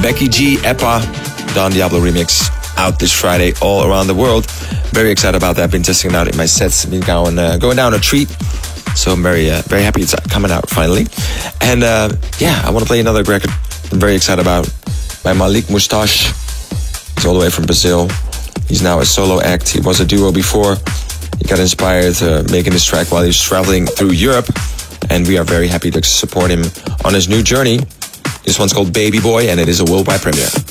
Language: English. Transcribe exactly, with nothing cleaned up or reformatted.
Becky G, Eppa, Don Diablo remix out this Friday all around the world. Very excited about that. Been testing it out in my sets. Been going, uh, going down a treat. So I'm very, uh, very happy it's coming out finally. And uh, yeah, I want to play another record I'm very excited about by Malik Mustache. He's all the way from Brazil. He's now a solo act. He was a duo before. He got inspired uh, making this track while he was traveling through Europe. And we are very happy to support him on his new journey. This one's called Baby Boy, and it is a worldwide premiere.